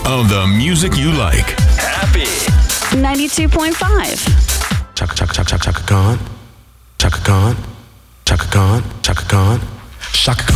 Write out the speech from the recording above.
of the music you like. Happy 92.5. Chaka chaka chaka chaka Khan. Chaka Khan. Chaka Khan. Chaka Khan. Chaka Khan.